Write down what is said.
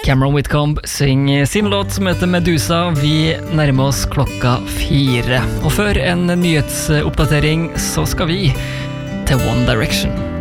Cameron Whitcomb synger sin låt som heter Medusa. Vi nærmer oss 4:00. Og før en nyhetsoppdatering så skal vi til One Direction.